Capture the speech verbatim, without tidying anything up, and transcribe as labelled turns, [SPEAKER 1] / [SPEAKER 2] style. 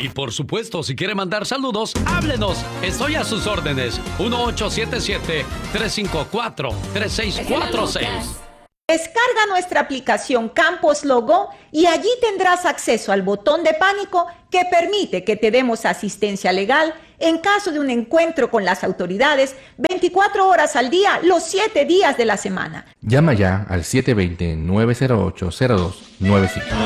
[SPEAKER 1] Y por supuesto, si quiere mandar saludos, háblenos. Estoy a sus órdenes. uno ocho siete siete, tres cinco cuatro, tres seis cuatro seis.
[SPEAKER 2] Descarga nuestra aplicación Campos Logo y allí tendrás acceso al botón de pánico que permite que te demos asistencia legal en caso de un encuentro con las autoridades veinticuatro horas al día, los siete días de la semana.
[SPEAKER 3] Llama ya al siete dos cero, nueve cero ocho, cero dos nueve cinco.